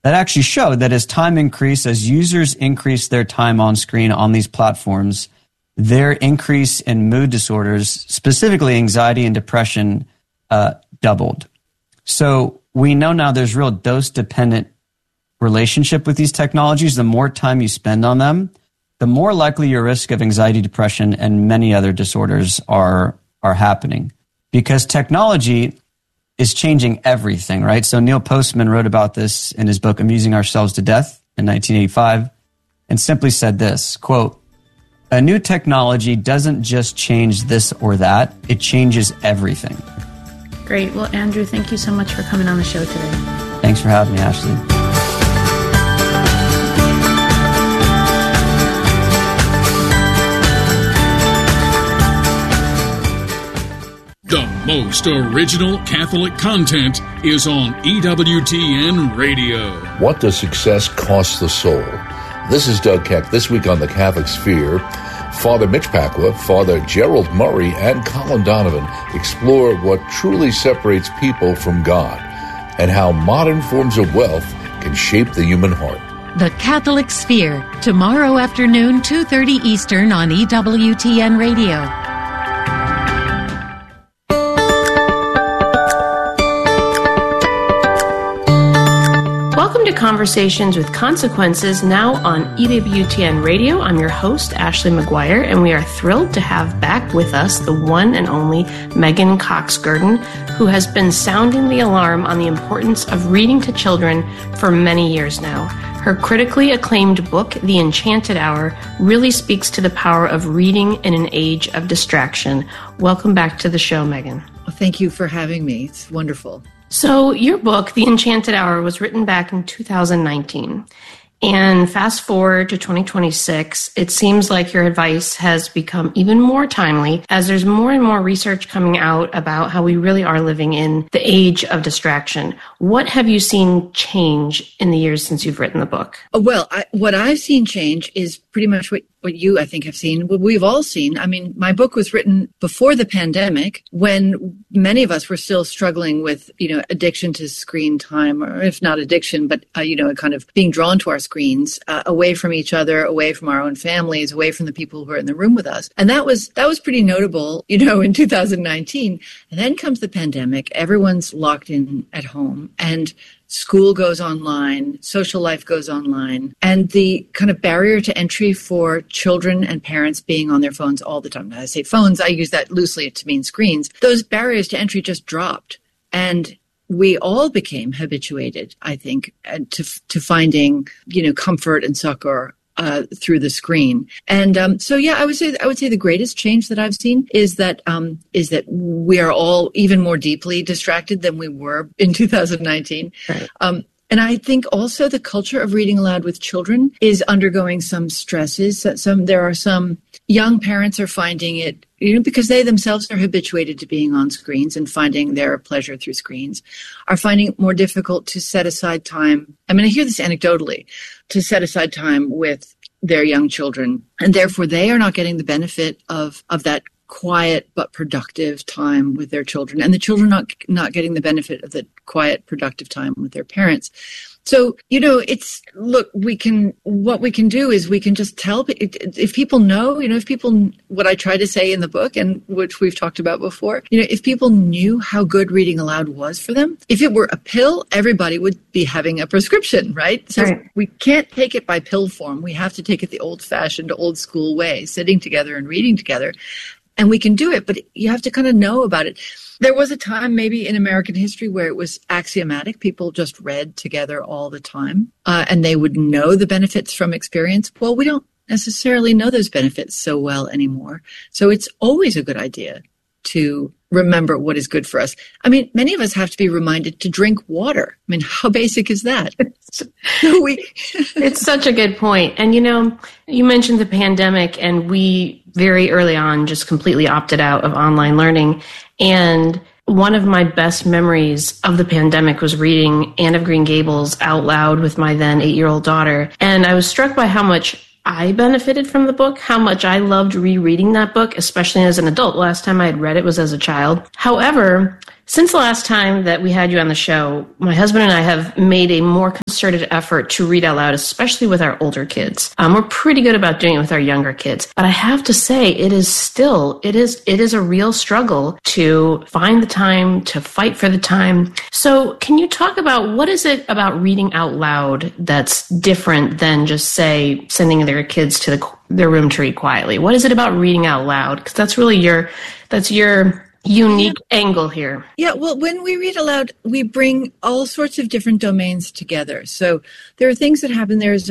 that actually show that as time increased, as users increase their time on screen on these platforms, their increase in mood disorders, specifically anxiety and depression, doubled. So we know now there's real dose-dependent relationship with these technologies. The more time you spend on them, the more likely your risk of anxiety, depression, and many other disorders are happening. Because technology is changing everything, right? So Neil Postman wrote about this in his book, Amusing Ourselves to Death, in 1985, and simply said this, quote, "A new technology doesn't just change this or that, it changes everything." Great. Well, Andrew, thank you so much for coming on the show today. Thanks for having me, Ashley. The most original Catholic content is on EWTN Radio. What does success cost the soul? This is Doug Keck. This week on the Catholic Sphere, Father Mitch Pacwa, Father Gerald Murray, and Colin Donovan explore what truly separates people from God and how modern forms of wealth can shape the human heart. The Catholic Sphere, tomorrow afternoon, 2:30 Eastern on EWTN Radio. Welcome to Conversations with Consequences, now on EWTN Radio. I'm your host, Ashley McGuire, and we are thrilled to have back with us the one and only Megan Cox-Gurdon, who has been sounding the alarm on the importance of reading to children for many years now. Her critically acclaimed book, The Enchanted Hour, really speaks to the power of reading in an age of distraction. Welcome back to the show, Megan. Well, thank you for having me. It's wonderful. So your book, The Enchanted Hour, was written back in 2019. And fast forward to 2026, it seems like your advice has become even more timely as there's more and more research coming out about how we really are living in the age of distraction. What have you seen change in the years since you've written the book? Well, what I've seen change is pretty much what you, I think, have seen, what we've all seen. I mean, my book was written before the pandemic when many of us were still struggling with, addiction to screen time, or if not addiction, but, kind of being drawn to our screens, away from each other, away from our own families, away from the people who are in the room with us. And that was pretty notable, in 2019. And then comes the pandemic. Everyone's locked in at home and school goes online, social life goes online, and the kind of barrier to entry for children and parents being on their phones all the time. Now, I say phones, I use that loosely to mean screens. Those barriers to entry just dropped. And we all became habituated, I think, to finding, comfort and succor through the screen. And I would say the greatest change that I've seen is that we are all even more deeply distracted than we were in 2019. Right. And I think also the culture of reading aloud with children is undergoing some stresses. There are some young parents are finding it, because they themselves are habituated to being on screens and finding their pleasure through screens, are finding it more difficult to set aside time. I mean, I hear this anecdotally, to set aside time with their young children. And therefore, they are not getting the benefit of that quiet but productive time with their children, and the children not getting the benefit of the quiet, productive time with their parents. So, what we can do is we can just tell, if people know, what I try to say in the book and which we've talked about before, if people knew how good reading aloud was for them, if it were a pill, everybody would be having a prescription, right? So Right. We can't take it by pill form. We have to take it the old-fashioned, old-school way, sitting together and reading together. And we can do it, but you have to kind of know about it. There was a time maybe in American history where it was axiomatic. People just read together all the time, and they would know the benefits from experience. Well, we don't necessarily know those benefits so well anymore. So it's always a good idea to remember what is good for us. I mean, many of us have to be reminded to drink water. I mean, how basic is that? It's such a good point. And, you mentioned the pandemic, and we very early on just completely opted out of online learning. And one of my best memories of the pandemic was reading Anne of Green Gables out loud with my then 8-year-old daughter. And I was struck by how much I benefited from the book, how much I loved rereading that book, especially as an adult. Last time I had read it was as a child. However, since the last time that we had you on the show, my husband and I have made a more concerted effort to read out loud, especially with our older kids. We're pretty good about doing it with our younger kids. But I have to say, it is a real struggle to find the time, to fight for the time. So can you talk about what is it about reading out loud that's different than just, say, sending their kids to their room to read quietly? What is it about reading out loud? Because that's really your unique angle here. Yeah, well, when we read aloud, we bring all sorts of different domains together. So there are things that happen. There's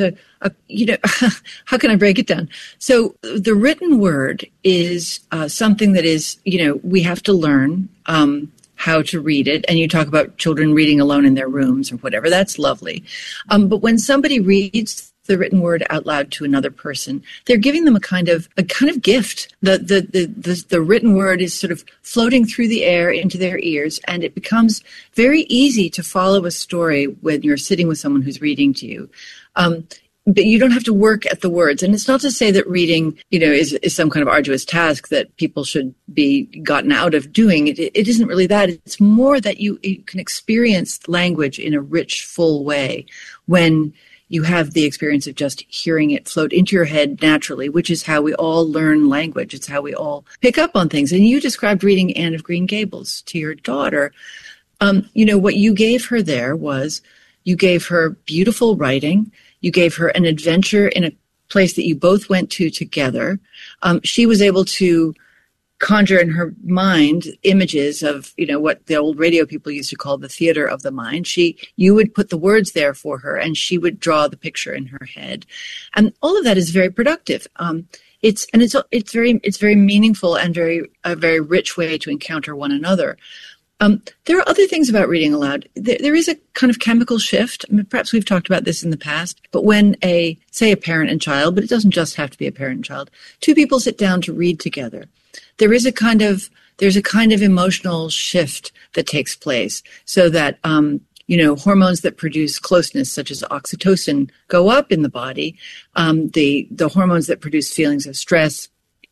how can I break it down? So the written word is something that is, we have to learn how to read it. And you talk about children reading alone in their rooms or whatever. That's lovely. But when somebody reads the written word out loud to another person, they're giving them a kind of gift. The written word is sort of floating through the air into their ears, and it becomes very easy to follow a story when you're sitting with someone who's reading to you. But you don't have to work at the words. And it's not to say that reading, is some kind of arduous task that people should be gotten out of doing. It isn't really that. It's more that you can experience language in a rich, full way when you have the experience of just hearing it float into your head naturally, which is how we all learn language. It's how we all pick up on things. And you described reading Anne of Green Gables to your daughter. What you gave her there was you gave her beautiful writing. You gave her an adventure in a place that you both went to together. She was able to conjure in her mind images of, what the old radio people used to call the theater of the mind. You would put the words there for her, and she would draw the picture in her head. And all of that is very productive. It's very meaningful and a very rich way to encounter one another. There are other things about reading aloud. There is a kind of chemical shift. I mean, perhaps we've talked about this in the past, but when a parent and child, but it doesn't just have to be a parent and child, two people sit down to read together, there's a kind of emotional shift that takes place, so that hormones that produce closeness, such as oxytocin, go up in the body. The hormones that produce feelings of stress,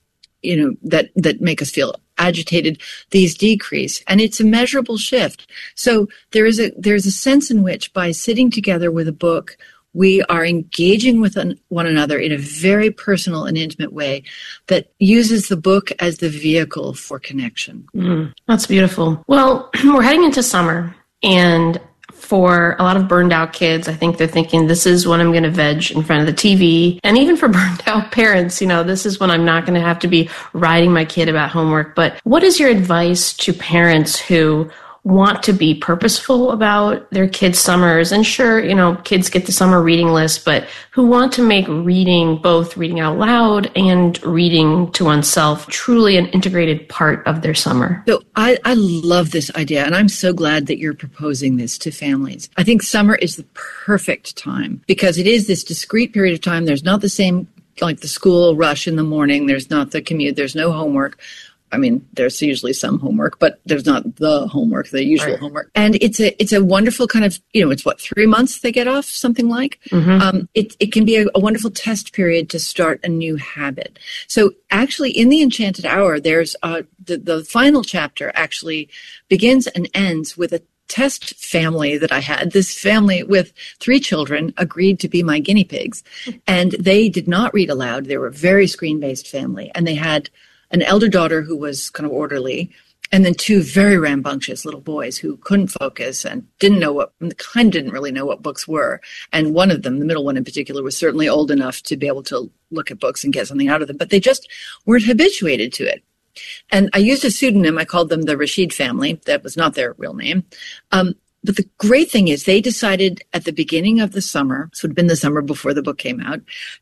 that make us feel agitated, these decrease, and it's a measurable shift. So there's a sense in which, by sitting together with a book, we are engaging with one another in a very personal and intimate way that uses the book as the vehicle for connection. That's beautiful. Well, we're heading into summer, and for a lot of burned out kids, I think they're thinking, this is when I'm going to veg in front of the TV. And even for burned out parents, this is when I'm not going to have to be writing my kid about homework. But what is your advice to parents who want to be purposeful about their kids' summers? And sure, kids get the summer reading list, but who want to make reading, both reading out loud and reading to oneself, truly an integrated part of their summer? So I love this idea, and I'm so glad that you're proposing this to families. I think summer is the perfect time because it is this discrete period of time. There's not the same, like the school rush in the morning. There's not the commute. There's no homework. I mean, there's usually some homework, but there's not the homework, the usual homework. And it's a wonderful kind of, it's 3 months they get off, something like. Mm-hmm. It can be a wonderful test period to start a new habit. So actually, in the Enchanted Hour, there's the final chapter actually begins and ends with a test family that I had. This family with 3 children agreed to be my guinea pigs, and they did not read aloud. They were a very screen-based family, and they had an elder daughter who was kind of orderly, and then 2 very rambunctious little boys who couldn't focus and didn't really know what books were. And one of them, the middle one in particular, was certainly old enough to be able to look at books and get something out of them, but they just weren't habituated to it. And I used a pseudonym. I called them the Rashid family. That was not their real name. But the great thing is they decided at the beginning of the summer, this would have been the summer before the book came out,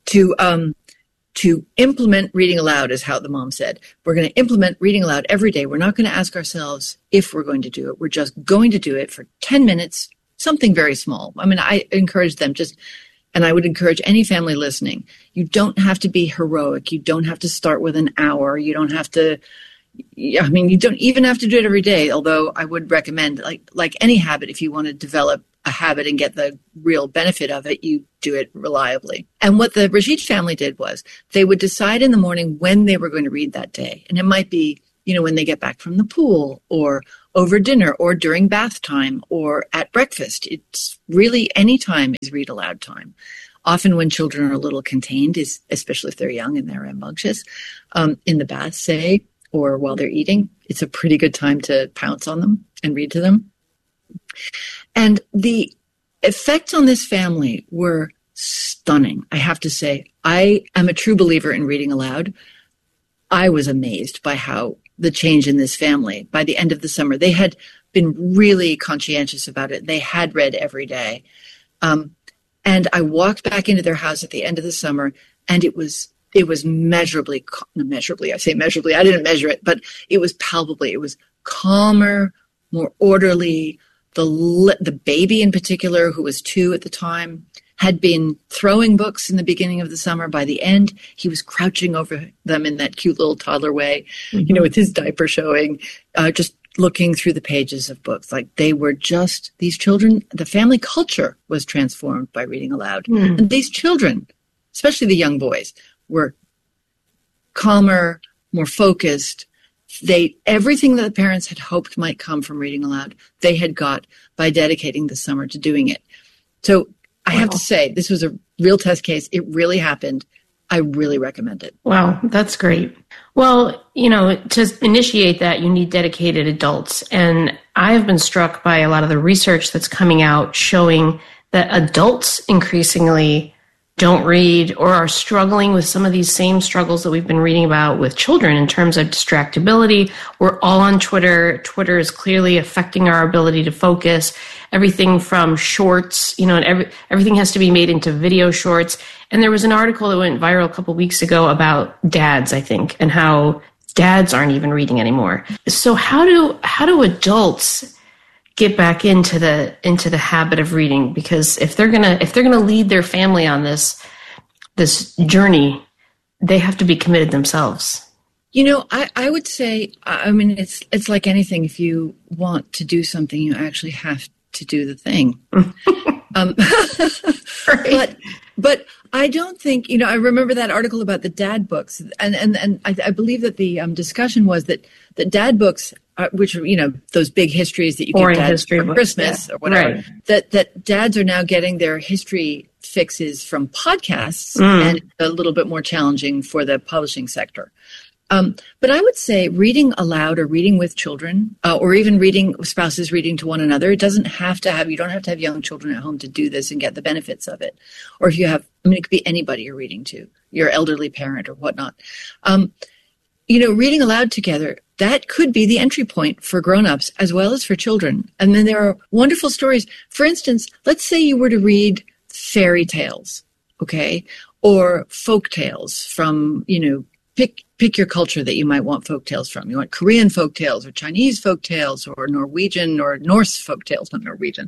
to implement reading aloud, is how the mom said. We're going to implement reading aloud every day. We're not going to ask ourselves if we're going to do it. We're just going to do it for 10 minutes, something very small. I mean, I encourage them and I would encourage any family listening. You don't have to be heroic. You don't have to start with an hour. You don't have to, you don't even have to do it every day. Although I would recommend, like any habit, if you want to develop a habit and get the real benefit of it, you do it reliably. And what the Rashid family did was they would decide in the morning when they were going to read that day. And it might be, when they get back from the pool, or over dinner or during bath time or at breakfast. It's really any time is read aloud time. Often when children are a little contained, especially if they're young and they're rambunctious, in the bath, say, or while they're eating, it's a pretty good time to pounce on them and read to them. And the effects on this family were stunning, I have to say. I am a true believer in reading aloud. I was amazed by how the change in this family, by the end of the summer, they had been really conscientious about it. They had read every day. And I walked back into their house at the end of the summer, and it was measurably, I say measurably, I didn't measure it, but it was palpably, it was calmer, more orderly. The baby in particular, who was 2 at the time, had been throwing books in the beginning of the summer. By the end, he was crouching over them in that cute little toddler way, with his diaper showing, just looking through the pages of books. Like they were just, these children, the family culture was transformed by reading aloud. And these children, especially the young boys, were calmer, more focused. Everything that the parents had hoped might come from reading aloud, they had got by dedicating the summer to doing it. So I have to say, this was a real test case. It really happened. I really recommend it. Wow, that's great. Well, to initiate that, you need dedicated adults. And I have been struck by a lot of the research that's coming out showing that adults increasingly don't read or are struggling with some of these same struggles that we've been reading about with children in terms of distractibility. We're all on Twitter. Twitter is clearly affecting our ability to focus. Everything from shorts, and everything has to be made into video shorts. And there was an article that went viral a couple weeks ago about dads, I think, and how dads aren't even reading anymore. So how do adults get back into the habit of reading? Because if they're gonna lead their family on this journey, they have to be committed themselves. I would say, it's like anything. If you want to do something, you actually have to do the thing. Right. But I don't think, I remember that article about the dad books, and I believe that the discussion was that dad books, which are, those big histories that you give dads for Christmas or whatever, right, that dads are now getting their history fixes from podcasts, and it's a little bit more challenging for the publishing sector. But I would say reading aloud or reading with children, or even spouses reading to one another, you don't have to have young children at home to do this and get the benefits of it. Or if you have, it could be anybody you're reading to, your elderly parent or whatnot. Reading aloud together, that could be the entry point for grown-ups as well as for children. And then there are wonderful stories. For instance, let's say you were to read fairy tales, okay, or folk tales from, pick your culture that you might want folk tales from. You want Korean folk tales or Chinese folk tales or Norwegian or Norse folk tales, not Norwegian.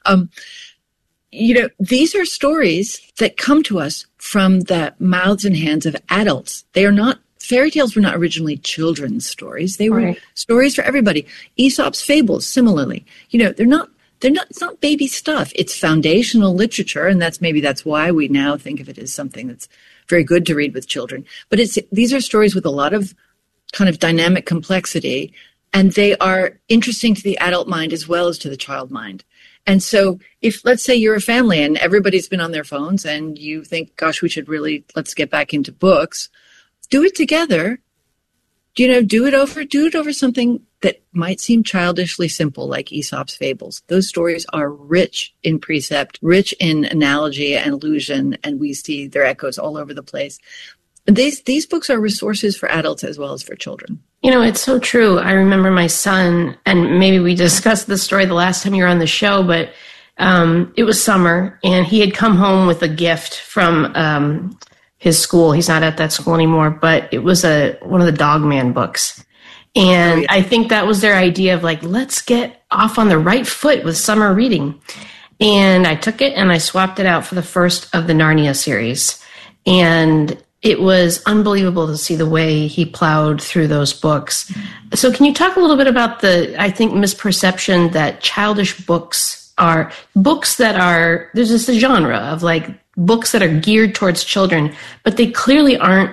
These are stories that come to us from the mouths and hands of adults. Fairy tales were not originally children's stories. They were stories for everybody. Aesop's fables, similarly. It's not baby stuff. It's foundational literature, and that's why we now think of it as something that's very good to read with children. But these are stories with a lot of kind of dynamic complexity, and they are interesting to the adult mind as well as to the child mind. And so if, let's say you're a family and everybody's been on their phones and you think, gosh, let's get back into books, do it together. Do it over something that might seem childishly simple, like Aesop's fables. Those stories are rich in precept, rich in analogy and allusion, and we see their echoes all over the place. These books are resources for adults as well as for children. It's so true. I remember my son, and maybe we discussed this story the last time you were on the show, but it was summer, and he had come home with a gift from his school. He's not at that school anymore, but it was one of the Dog Man books. And I think that was their idea of let's get off on the right foot with summer reading. And I took it and I swapped it out for the first of the Narnia series. And it was unbelievable to see the way he plowed through those books. So can you talk a little bit about misperception that childish books are books that are, there's this genre of books that are geared towards children, but they clearly aren't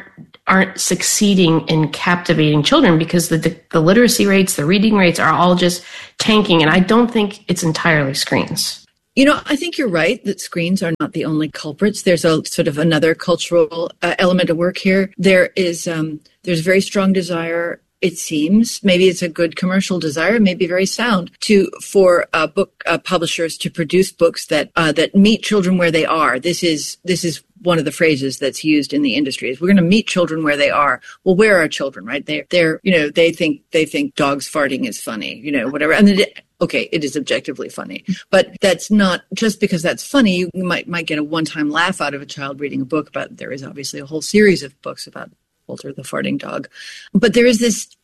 aren't succeeding in captivating children because the literacy rates, the reading rates are all just tanking. And I don't think it's entirely screens. I think you're right that screens are not the only culprits. There's a sort of another cultural element of work here. There's very strong desire, it seems, maybe it's a good commercial desire, maybe very sound, for book publishers to produce books that meet children where they are. This is one of the phrases that's used in the industry is we're going to meet children where they are. Well, where are children, right? They're they think dogs farting is funny, whatever. And okay, it is objectively funny, but that's not just because that's funny. You might get a one-time laugh out of a child reading a book about. There is obviously a whole series of books about Walter the farting dog, but there's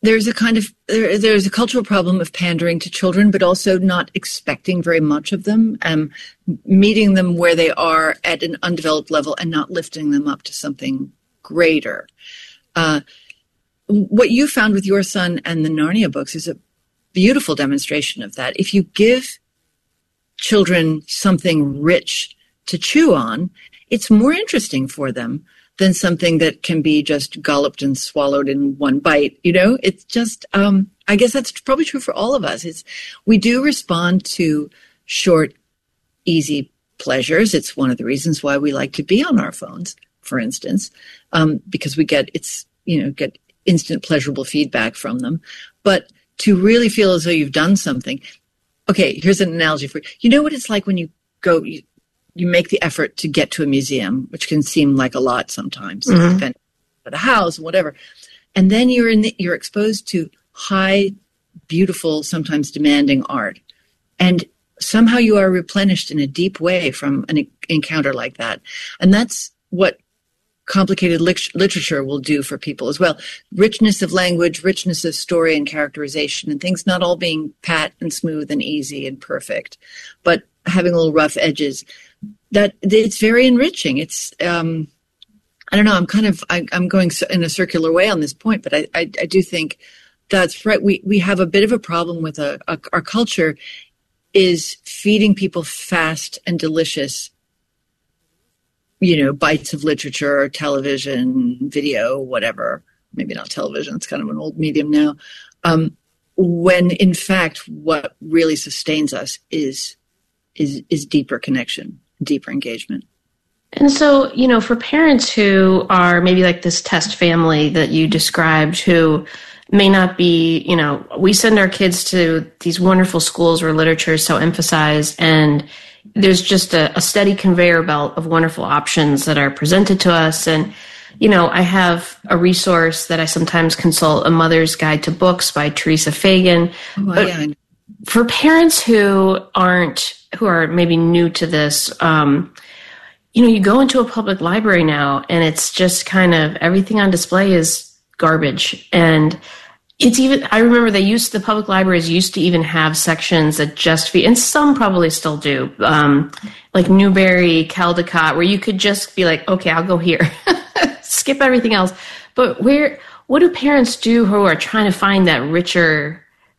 a cultural problem of pandering to children, but also not expecting very much of them, meeting them where they are at an undeveloped level and not lifting them up to something greater. What you found with your son and the Narnia books is a beautiful demonstration of that. If you give children something rich to chew on, it's more interesting for them than something that can be just gulped and swallowed in one bite. It's just, I guess that's probably true for all of us. We do respond to short, easy pleasures. It's one of the reasons why we like to be on our phones, for instance, because we get instant pleasurable feedback from them. But to really feel as though you've done something. Okay, here's an analogy for you. You know what it's like when you go, you make the effort to get to a museum, which can seem like a lot sometimes, depending on the house and whatever. And then you're exposed to high, beautiful, sometimes demanding art. And somehow you are replenished in a deep way from an encounter like that. And that's what complicated literature will do for people as well. Richness of language, richness of story and characterization, and things not all being pat and smooth and easy and perfect, but having little rough edges. That it's very enriching. It's I don't know. I'm going in a circular way on this point, but I do think that's right. We have a bit of a problem with our culture is feeding people fast and delicious, bites of literature or television, video, whatever. Maybe not television. It's kind of an old medium now. When in fact, what really sustains us is deeper connection, deeper engagement. And so, for parents who are maybe like this test family that you described, who may not be, we send our kids to these wonderful schools where literature is so emphasized, and there's just a steady conveyor belt of wonderful options that are presented to us. And, I have a resource that I sometimes consult, A Mother's Guide to Books by Teresa Fagan. For parents who are maybe new to this, you go into a public library now and it's just kind of everything on display is garbage. And it's even, I remember the public libraries used to even have sections that just feed, and some probably still do, like Newberry, Caldecott, where you could just be like, okay, I'll go here, skip everything else. But what do parents do who are trying to find that richer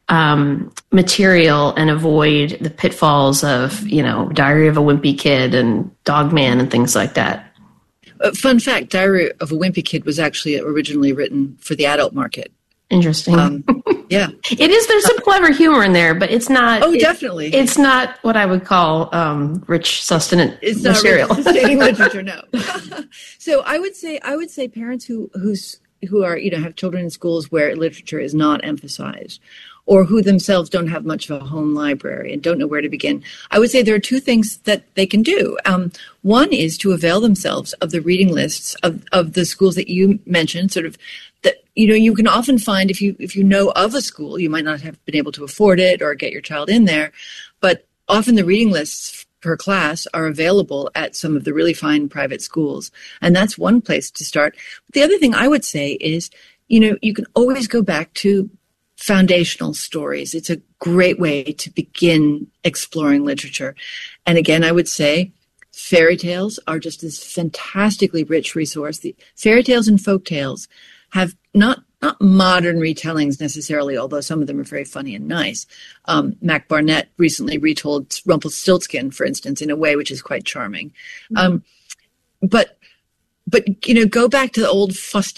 material and avoid the pitfalls of, Diary of a Wimpy Kid and Dog Man and things like that? Fun fact, Diary of a Wimpy Kid was actually originally written for the adult market. Interesting. Yeah. It is. There's some clever humor in there, but it's not. Oh, definitely. It's not what I would call rich sustenance material. It's not sustaining literature, no. So I would say parents who are, have children in schools where literature is not emphasized, or who themselves don't have much of a home library and don't know where to begin. I would say there are two things that they can do. One is to avail themselves of the reading lists of the schools that you mentioned, sort of that, you can often find if you know of a school, you might not have been able to afford it or get your child in there, but often the reading lists per class are available at some of the really fine private schools. And that's one place to start. But the other thing I would say is, you can always go back to foundational stories. It's a great way to begin exploring literature. And again, I would say fairy tales are just this fantastically rich resource. The fairy tales and folk tales have not modern retellings necessarily, although some of them are very funny and nice. Mac Barnett recently retold Rumpelstiltskin, for instance, in a way which is quite charming. But go back to the old fusty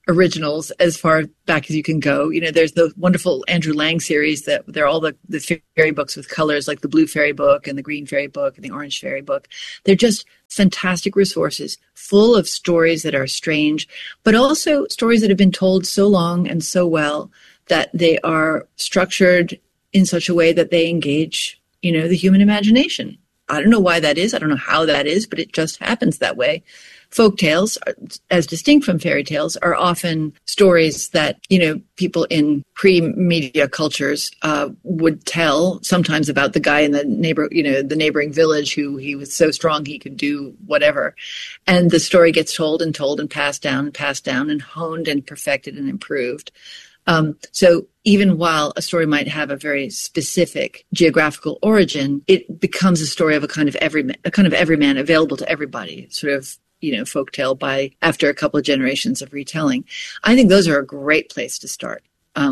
originals as far back as you can go. You know, there's the wonderful Andrew Lang series that they're all the fairy books with colors, like the blue fairy book and the green fairy book and the orange fairy book. They're just fantastic resources full of stories that are strange, but also stories that have been told so long and so well that they are structured in such a way that they engage, you know, the human imagination. I don't know why that is. I don't know how that is, but it just happens that way. Folk tales, as distinct from fairy tales, are often stories that, you know, people in pre-media cultures would tell, sometimes about the guy in the neighboring village who he was so strong he could do whatever. And the story gets told and passed down and honed and perfected and improved. So even while a story might have a very specific geographical origin, it becomes a story of a kind of everyman available to everybody, sort of, you know, folktale by after a couple of generations of retelling. I think those are a great place to start.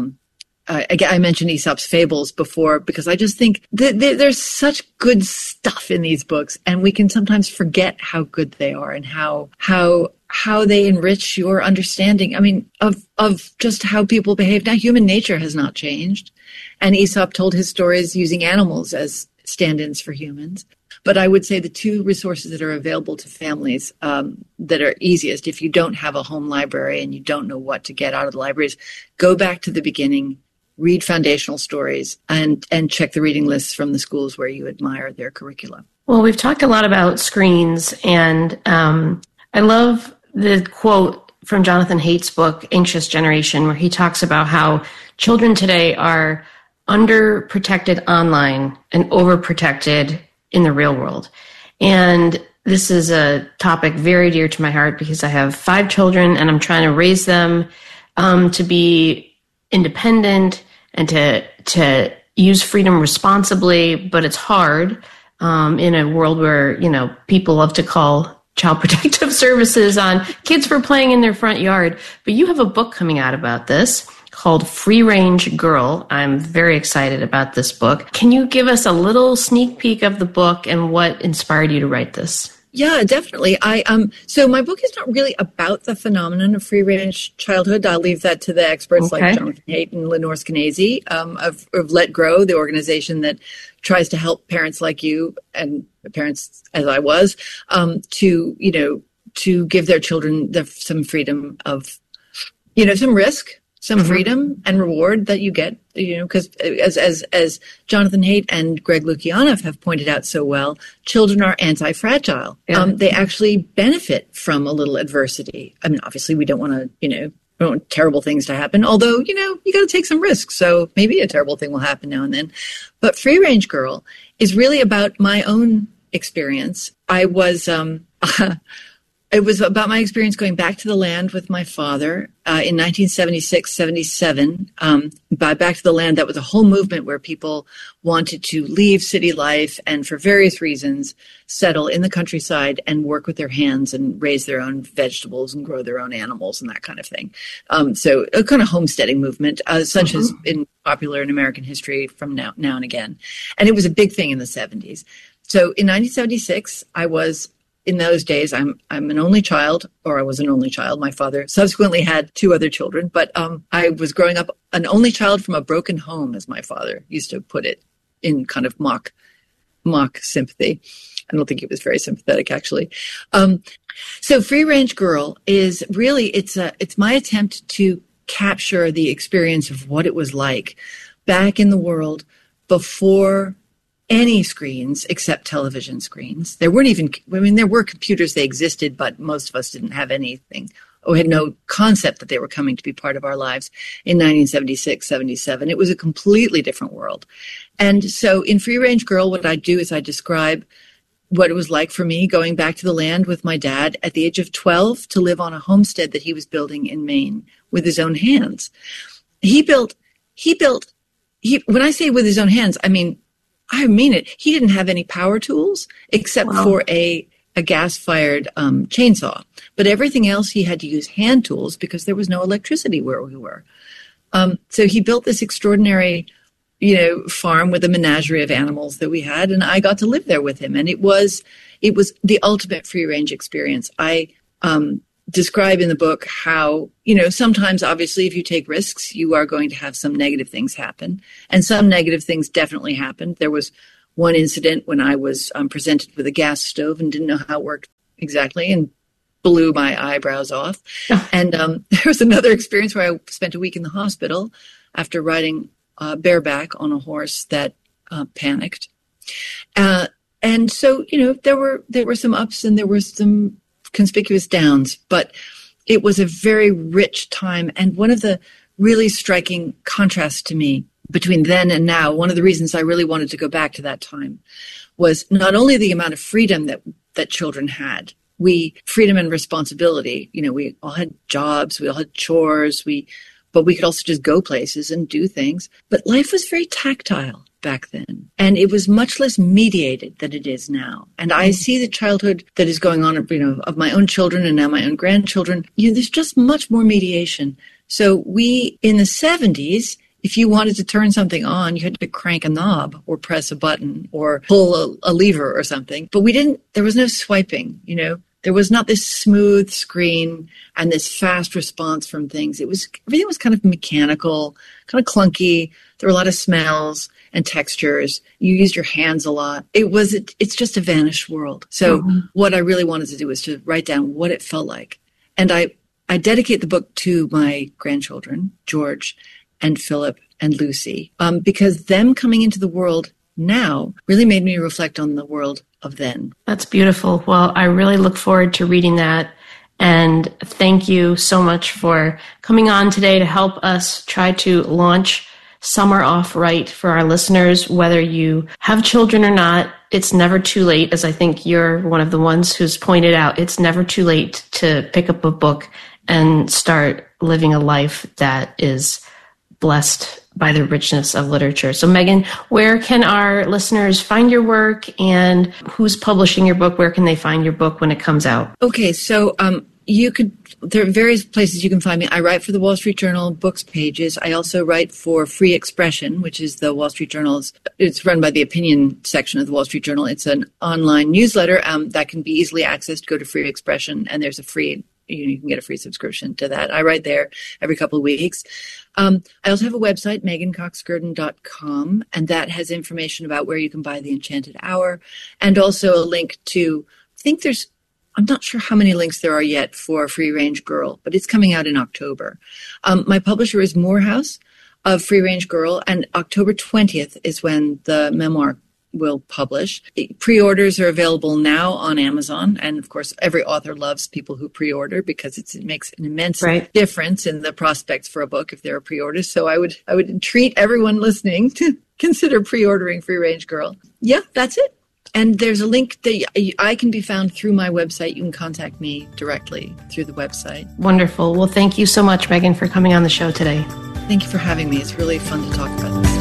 I mentioned Aesop's Fables before because I just think that there's such good stuff in these books, and we can sometimes forget how good they are and how they enrich your understanding. I mean, of just how people behave. Now, human nature has not changed, and Aesop told his stories using animals as stand-ins for humans. But I would say the two resources that are available to families that are easiest, if you don't have a home library and you don't know what to get out of the libraries, go back to the beginning, read foundational stories, and check the reading lists from the schools where you admire their curricula. Well, we've talked a lot about screens, and I love the quote from Jonathan Haidt's book, Anxious Generation, where he talks about how children today are underprotected online and overprotected in the real world. And this is a topic very dear to my heart because I have 5 children and I'm trying to raise them to be independent and to use freedom responsibly, but it's hard in a world where, you know, people love to call child protective services on kids for playing in their front yard. But you have a book coming out about this called Free Range Girl. I'm very excited about this book. Can you give us a little sneak peek of the book and what inspired you to write this? Yeah, definitely. So my book is not really about the phenomenon of free range childhood. I'll leave that to the experts like Jonathan Haidt and Lenore Skenazy of Let Grow, the organization that tries to help parents like you and parents as I was to give their children some freedom of, you know, some risk, some freedom and reward that you get, you know, because as Jonathan Haidt and Greg Lukianoff have pointed out so well, children are anti-fragile. Yeah. They actually benefit from a little adversity. I mean, obviously we don't want to, you know, we don't want terrible things to happen, although, you know, you got to take some risks. So maybe a terrible thing will happen now and then. But Free Range Girl is really about my own experience. It was about my experience going back to the land with my father in 1976, 77. By back to the land, that was a whole movement where people wanted to leave city life and for various reasons settle in the countryside and work with their hands and raise their own vegetables and grow their own animals and that kind of thing. So a kind of homesteading movement, such as been popular in American history from now and again. And it was a big thing in the 70s. So in 1976, I was... In those days, I'm an only child, or I was an only child. My father subsequently had 2 other children, but I was growing up an only child from a broken home, as my father used to put it, in kind of mock sympathy. I don't think he was very sympathetic, actually. So Free Range Girl is really, it's my attempt to capture the experience of what it was like back in the world before any screens except television screens. There weren't even, I mean, there were computers, they existed, but most of us didn't have anything or had no concept that they were coming to be part of our lives in 1976, 77. It was a completely different world. And so in Free Range Girl, what I do is I describe what it was like for me going back to the land with my dad at the age of 12 to live on a homestead that he was building in Maine with his own hands. When I say with his own hands, I mean it. He didn't have any power tools except for a gas-fired chainsaw. But everything else he had to use hand tools because there was no electricity where we were. So he built this extraordinary, you know, farm with a menagerie of animals that we had, and I got to live there with him. And it was the ultimate free-range experience. describe in the book how, sometimes obviously if you take risks, you are going to have some negative things happen. And some negative things definitely happened. There was one incident when I was presented with a gas stove and didn't know how it worked exactly and blew my eyebrows off. And there was another experience where I spent a week in the hospital after riding bareback on a horse that panicked. And so, there were some ups and there were some conspicuous downs, but it was a very rich time. And one of the really striking contrasts to me between then and now, one of the reasons I really wanted to go back to that time was not only the amount of freedom that children had, freedom and responsibility, we all had jobs, we all had chores, but we could also just go places and do things. But life was very tactile back then. And it was much less mediated than it is now. And I see the childhood that is going on, of my own children and now my own grandchildren. There's just much more mediation. So in the 70s, if you wanted to turn something on, you had to crank a knob or press a button or pull a lever or something. But there was no swiping, There was not this smooth screen and this fast response from things. Everything was kind of mechanical, kind of clunky. There were a lot of smells and textures. You used your hands a lot. It's just a vanished world. So what I really wanted to do was to write down what it felt like. And I dedicate the book to my grandchildren, George and Philip and Lucy, because them coming into the world now really made me reflect on the world of then. That's beautiful. Well, I really look forward to reading that. And thank you so much for coming on today to help us try to launch Summer Off Right for our listeners. Whether you have children or not, it's never too late, as I think you're one of the ones who's pointed out. It's never too late to pick up a book and start living a life that is blessed by the richness of literature. So Megan, where can our listeners find your work, and who's publishing your book? Where can they find your book when it comes out? Okay, so there are various places you can find me. I write for the Wall Street Journal books pages. I also write for Free Expression, which is the Wall Street Journal's, it's run by the opinion section of the Wall Street Journal. It's an online newsletter that can be easily accessed. Go to Free Expression and there's you can get a free subscription to that. I write there every couple of weeks. I also have a website, megancoxgurdon.com, and that has information about where you can buy The Enchanted Hour, and also a link to, I'm not sure how many links there are yet for Free Range Girl, but it's coming out in October. My publisher is Morehouse of Free Range Girl, and October 20th is when the memoir will publish. Pre-orders are available now on Amazon. And of course, every author loves people who pre-order because it makes an immense difference in the prospects for a book if there are pre-orders. So I would entreat everyone listening to consider pre-ordering Free Range Girl. Yeah, that's it. And there's a link that I can be found through my website. You can contact me directly through the website. Wonderful. Well, thank you so much, Megan, for coming on the show today. Thank you for having me. It's really fun to talk about this.